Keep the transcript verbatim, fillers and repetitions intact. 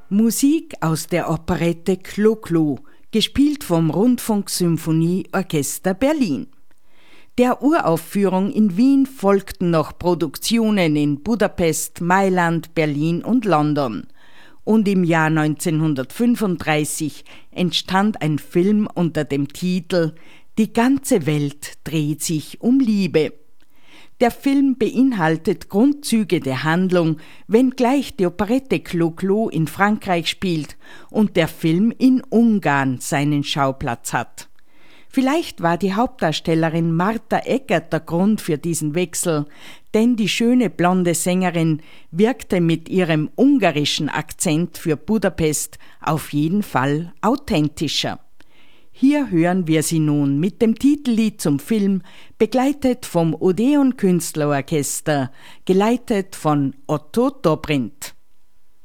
Musik aus der Operette Clo-Clo, gespielt vom Rundfunksymphonieorchester Berlin. Der Uraufführung in Wien folgten noch Produktionen in Budapest, Mailand, Berlin und London. Und im Jahr neunzehnhundertfünfunddreißig entstand ein Film unter dem Titel »Die ganze Welt dreht sich um Liebe«. Der Film beinhaltet Grundzüge der Handlung, wenngleich die Operette Clo-Clo in Frankreich spielt und der Film in Ungarn seinen Schauplatz hat. Vielleicht war die Hauptdarstellerin Martha Eckert der Grund für diesen Wechsel, denn die schöne blonde Sängerin wirkte mit ihrem ungarischen Akzent für Budapest auf jeden Fall authentischer. Hier hören wir sie nun mit dem Titellied zum Film, begleitet vom Odeon Künstlerorchester, geleitet von Otto Dobrindt.